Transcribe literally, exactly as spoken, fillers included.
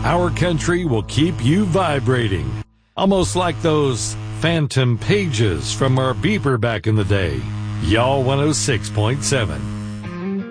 Our country will keep you vibrating, almost like those phantom pages from our beeper back in the day. Y'all one oh six point seven.